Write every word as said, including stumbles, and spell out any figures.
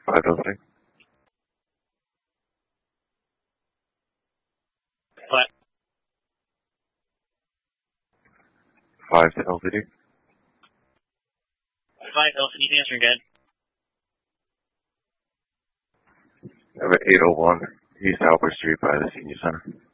Five opening. What? Five to L V D. Five, L C D, answering good. I have an eight oh one East Albert Street by the Senior Center.